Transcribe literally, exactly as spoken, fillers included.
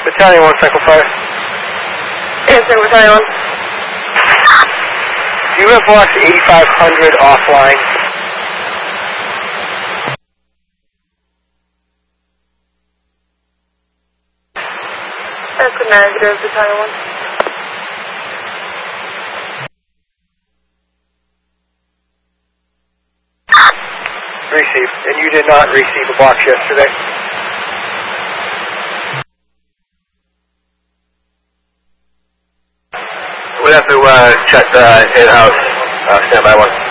Battalion one, Franklin Fire. Answer, Battalion one. You have lost eighty-five hundred offline. That's a negative, Battalion one. Receive. And you did not receive a box yesterday. We'd have to uh, check the in-house uh, standby one.